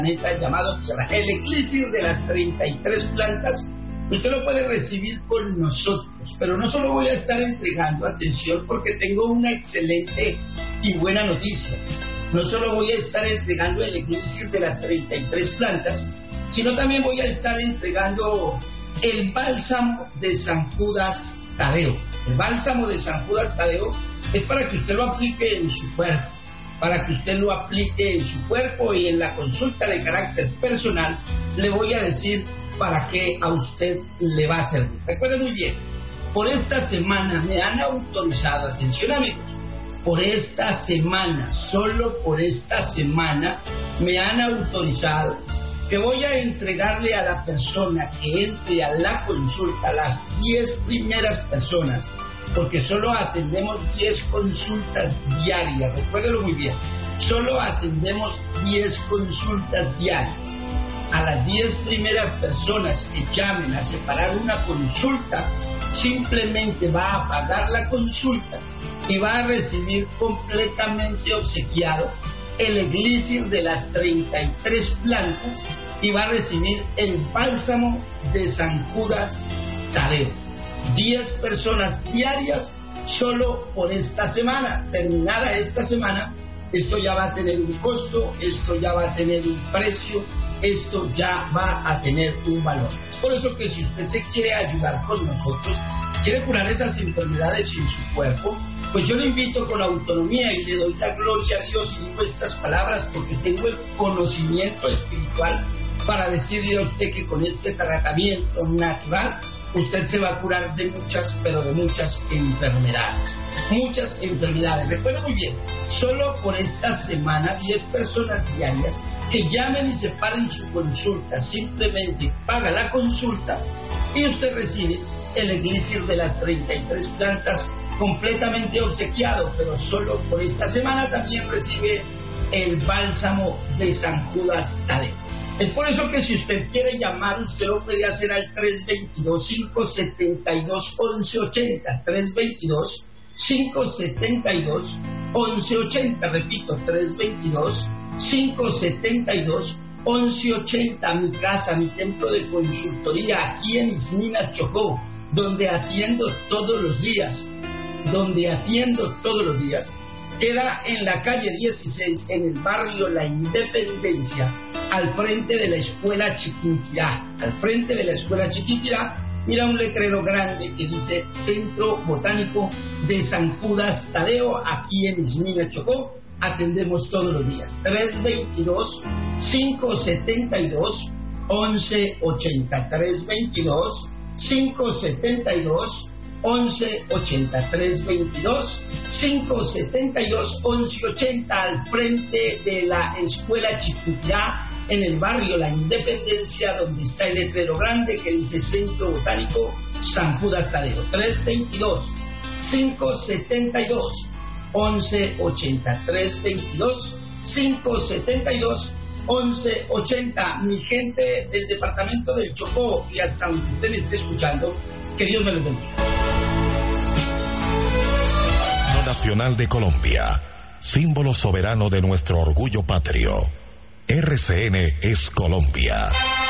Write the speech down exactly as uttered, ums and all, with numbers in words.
planeta llamado Tierra. El elixir de las treinta y tres plantas, usted lo puede recibir con nosotros, pero no solo voy a estar entregando, atención, porque tengo una excelente y buena noticia. No solo voy a estar entregando el elixir de las treinta y tres plantas, sino también voy a estar entregando el bálsamo de San Judas Tadeo. El bálsamo de San Judas Tadeo es para que usted lo aplique en su cuerpo, para que usted lo aplique en su cuerpo, y en la consulta de carácter personal le voy a decir para qué a usted le va a servir. Recuerde muy bien, por esta semana me han autorizado, atención amigos, por esta semana, solo por esta semana me han autorizado que voy a entregarle a la persona que entre a la consulta, a las diez primeras personas, porque solo atendemos diez consultas diarias, recuérdelo muy bien, solo atendemos diez consultas diarias. A las diez primeras personas que llamen a separar una consulta, simplemente va a pagar la consulta y va a recibir completamente obsequiado el elixir de las treinta y tres plantas y va a recibir el bálsamo de San Judas Tadeo. diez personas diarias solo por esta semana. Terminada esta semana, esto ya va a tener un costo, esto ya va a tener un precio, esto ya va a tener un valor. Es por eso que si usted se quiere ayudar con nosotros, quiere curar esas enfermedades en su cuerpo, pues yo le invito con autonomía y le doy la gloria a Dios y digo estas palabras porque tengo el conocimiento espiritual para decirle a usted que con este tratamiento natural usted se va a curar de muchas, pero de muchas enfermedades. Muchas enfermedades. Recuerda muy bien, solo por esta semana, diez personas diarias que llamen y separen su consulta, simplemente paga la consulta y usted recibe el elixir de las treinta y tres plantas completamente obsequiado, pero solo por esta semana también recibe el bálsamo de San Judas Tadeo. Es por eso que si usted quiere llamar, usted lo puede hacer al tres dos dos, cinco siete dos, once ochenta, tres dos dos, cinco siete dos, once ochenta, repito, tres dos dos, cinco siete dos, once ochenta, mi casa, mi templo de consultoría aquí en Isminas, Chocó, donde atiendo todos los días, donde atiendo todos los días, queda en la calle dieciséis, en el barrio La Independencia, al frente de la escuela Chiquinquirá. Al frente de la escuela Chiquinquirá, mira un letrero grande que dice Centro Botánico de San Judas Tadeo, aquí en Isminas, Chocó. Atendemos todos los días. tres dos dos, cinco siete dos, once ochenta. tres dos dos, cinco siete dos, once ochenta. tres dos dos, cinco siete dos, once ochenta, al frente de la escuela Chiquinquirá, en el barrio La Independencia, donde está el letrero grande que dice Centro Botánico San Judas Tadeo. tres dos dos, cinco siete dos, once ochenta. tres dos dos, cinco siete dos, once ochenta. Mi gente del departamento del Chocó y hasta donde usted me esté escuchando, que Dios me lo bendiga. Nacional de Colombia, símbolo soberano de nuestro orgullo patrio. R C N es Colombia.